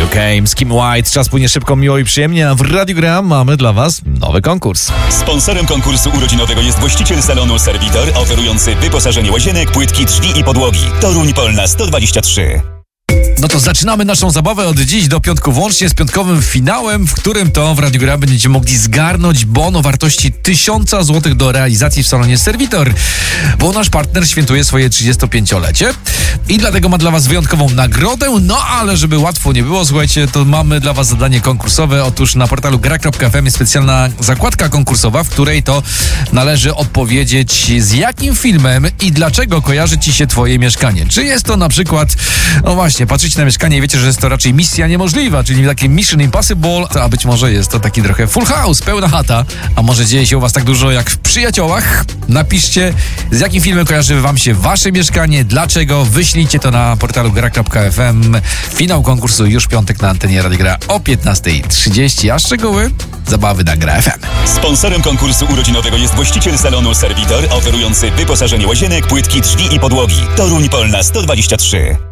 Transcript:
Came z Kim White. Czas płynie szybko, miło i przyjemnie, a w Radiu Gra mamy dla Was nowy konkurs. Sponsorem konkursu urodzinowego jest właściciel salonu Servitor, oferujący wyposażenie łazienek, płytki, drzwi i podłogi. Toruń Polna 123. No to zaczynamy naszą zabawę od dziś do piątku włącznie z piątkowym finałem, w którym to w Radiu Gra będziecie mogli zgarnąć bon o wartości 1000 zł do realizacji w salonie Servitor, bo nasz partner świętuje swoje 35-lecie i dlatego ma dla Was wyjątkową nagrodę, no ale żeby łatwo nie było, słuchajcie, to mamy dla Was zadanie konkursowe. Otóż na portalu gra.fm jest specjalna zakładka konkursowa, w której to należy odpowiedzieć, z jakim filmem i dlaczego kojarzy Ci się Twoje mieszkanie. Czy jest to na przykład, no właśnie, patrzycie na mieszkanie i wiecie, że jest to raczej misja niemożliwa, czyli taki Mission Impossible, a być może jest to taki trochę Full House, pełna chata, a może dzieje się u Was tak dużo jak w Przyjaciołach. Napiszcie, z jakim filmem kojarzy Wam się Wasze mieszkanie, dlaczego, wyślijcie to na portalu gra.fm. Finał konkursu już w piątek na antenie Radia Gra o 15:30, a szczegóły zabawy na Gra FM. Sponsorem konkursu urodzinowego jest właściciel salonu Servitor, oferujący wyposażenie łazienek, płytki, drzwi i podłogi. Toruń Polna 123.